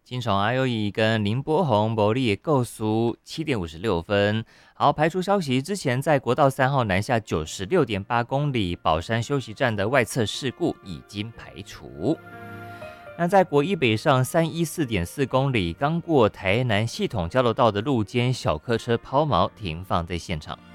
金宠阿优乙跟林柏宏伯利构苏7:56。好，排除消息，之前在国道3号南下96.8公里宝山休息站的外侧事故已经排除。那在国一北上314.4公里，刚过台南系统交流道的路肩小客车抛锚停放在现场。